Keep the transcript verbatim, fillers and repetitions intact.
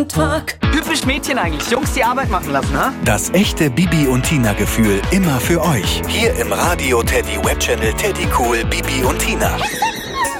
jeden Tag. Typisch Mädchen eigentlich. Jungs die Arbeit machen lassen, ha? Das echte Bibi und Tina-Gefühl immer für euch. Hier im Radio Teddy Web Channel Teddy Cool Bibi und Tina.